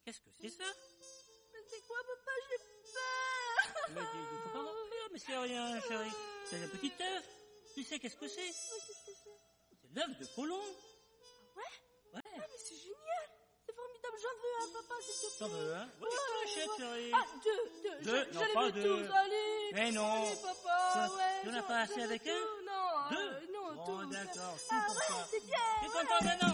Qu'est-ce que c'est ça? Mais c'est quoi, papa? J'ai peur. Mais il faut pas avoir peur, mais c'est rien, chérie. C'est un petit œuf. Tu sais qu'est-ce que c'est? Mais qu'est-ce que c'est? C'est l'œuf de Colomb. Ah ouais? Ouais. Ah, mais c'est génial. C'est formidable. J'en veux un, papa, s'il te plaît. T'en veux, hein? Oui, je te l'achète, chérie. Ah, deux. Deux? Non, J'allais pas veux deux. tous, allez. Mais non. Allez, papa, ouais. Tu n'en as pas assez avec tout. un? Non, Deux? non, Bon, tout. d'accord, tout Ah pour ouais, toi. c'est bien. T'es content maintenant?